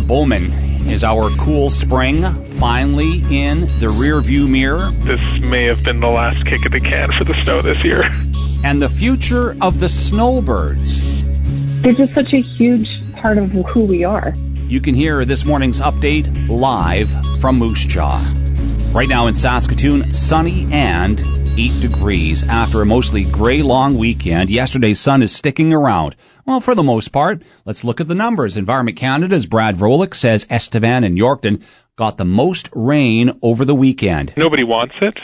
Bowman, is our cool spring finally in the rearview mirror? This may have been the last kick of the can for the snow this year. And the future of the snowbirds. They're just such a huge part of who we are. You can hear this morning's update live from Moose Jaw. Right now in Saskatoon, sunny and 8 degrees after a mostly gray long weekend. Yesterday's sun is sticking around. Well, for the most part. Let's look at the numbers. Environment Canada's Brad Vrolik says Estevan and Yorkton got the most rain over the weekend. Nobody wants it,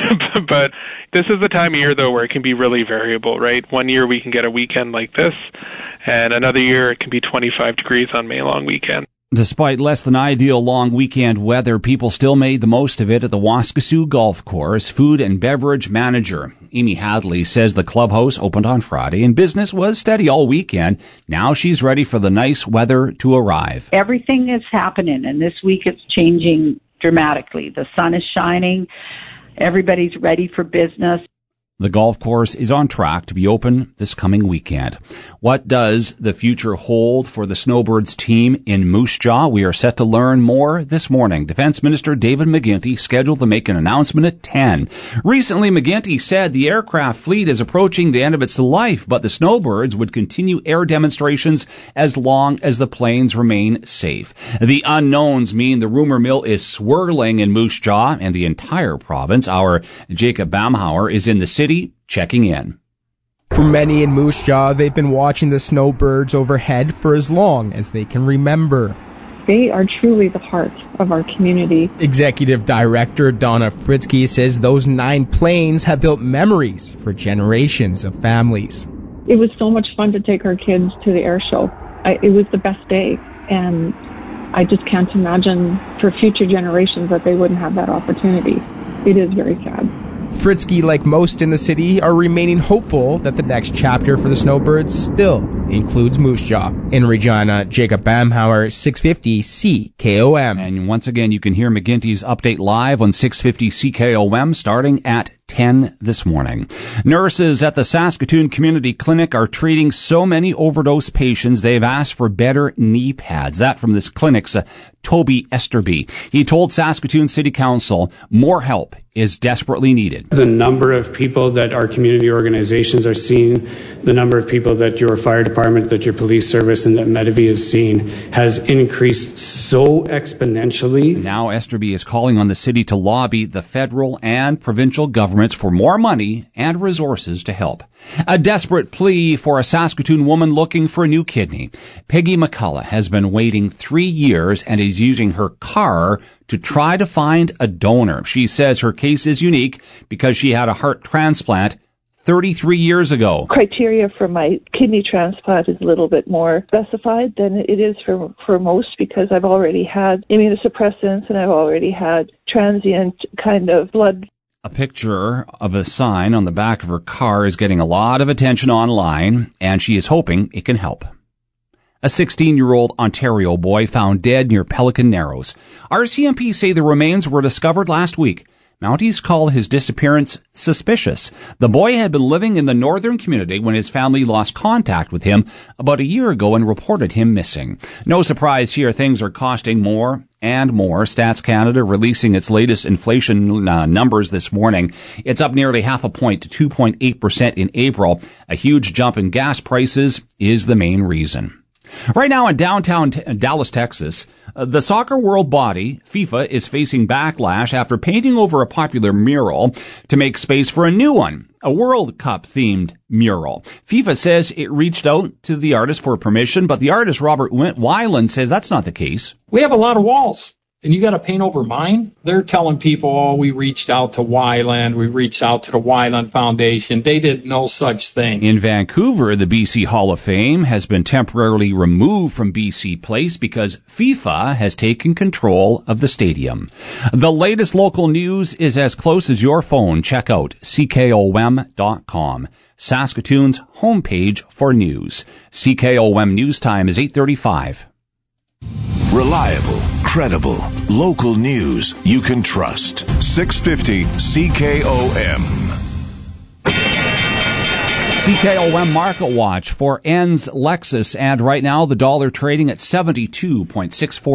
but this is the time of year, though, where it can be really variable, right? One year we can get a weekend like this, and another year it can be 25 degrees on May long weekend. Despite less than ideal long weekend weather, people still made the most of it at the Waskesiu Golf Course. Food and beverage manager Amy Hadley says the clubhouse opened on Friday and business was steady all weekend. Now she's ready for the nice weather to arrive. Everything is happening, and this week it's changing dramatically. The sun is shining. Everybody's ready for business. The golf course is on track to be open this coming weekend. What does the future hold for the Snowbirds team in Moose Jaw? We are set to learn more this morning. Defense Minister David McGuinty scheduled to make an announcement at 10. Recently, McGuinty said the aircraft fleet is approaching the end of its life, but the Snowbirds would continue air demonstrations as long as the planes remain safe. The unknowns mean the rumor mill is swirling in Moose Jaw and the entire province. Our Jacob Bamhauer is in the city checking in. For many in Moose Jaw, they've been watching the snowbirds overhead for as long as they can remember. They are truly the heart of our community. Executive Director Donna Fritzke says those 9 planes have built memories for generations of families. It was so much fun to take our kids to the air show. It was the best day, and I just can't imagine for future generations that they wouldn't have that opportunity. It is very sad. Fritzke, like most in the city, are remaining hopeful that the next chapter for the Snowbirds still includes Moose Jaw. In Regina, Jacob Bamhauer, 650 CKOM. And once again, you can hear McGuinty's update live on 650 CKOM starting at 10 this morning. Nurses at the Saskatoon Community Clinic are treating so many overdose patients they've asked for better knee pads. That from this clinic's Toby Esterby. He told Saskatoon City Council more help is desperately needed. The number of people that our community organizations are seeing, the number of people that your fire department, that your police service, and that Medavie is seeing has increased so exponentially. Now Esterby is calling on the city to lobby the federal and provincial governments for more money and resources to help. A desperate plea for a Saskatoon woman looking for a new kidney. Peggy McCullough has been waiting 3 years and is using her car to try to find a donor. She says her case is unique because she had a heart transplant 33 years ago. Criteria for my kidney transplant is a little bit more specified than it is for most because I've already had immunosuppressants and I've already had transient kind of blood. A picture of a sign on the back of her car is getting a lot of attention online, and she is hoping it can help. A 16-year-old Ontario boy found dead near Pelican Narrows. RCMP say the remains were discovered last week. Mounties call his disappearance suspicious. The boy had been living in the northern community when his family lost contact with him about a year ago and reported him missing. No surprise here, things are costing more and more. Stats Canada releasing its latest inflation numbers this morning. It's up nearly half a point to 2.8% in April. A huge jump in gas prices is the main reason. Right now in downtown Dallas, Texas, the soccer world body, FIFA, is facing backlash after painting over a popular mural to make space for a new one, a World Cup-themed mural. FIFA says it reached out to the artist for permission, but the artist, Robert Weiland, says that's not the case. We have a lot of walls. And you got to paint over mine? They're telling people, oh, we reached out to Weiland, we reached out to the Weiland Foundation. They did no such thing. In Vancouver, the BC Hall of Fame has been temporarily removed from BC Place because FIFA has taken control of the stadium. The latest local news is as close as your phone. Check out CKOM.com. Saskatoon's homepage for news. CKOM News Time is 8:35. Reliable, credible, local news you can trust. 650 CKOM. CKOM Market Watch for ENS Lexus, and right now the dollar trading at 72.64.